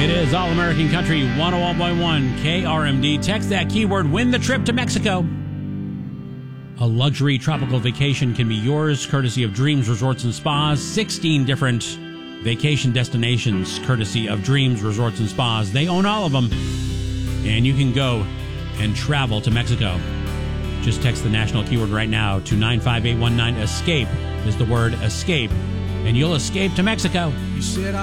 It is All American Country 101.1 KRMD. Text that keyword, win the trip to Mexico. A luxury tropical vacation can be yours, courtesy of Dreams Resorts and Spas. 16 different vacation destinations, courtesy of Dreams Resorts and Spas. They own all of them, and you can go and travel to Mexico. Just text the national keyword right now to 95819. Escape is the word escape, and you'll escape to Mexico. You said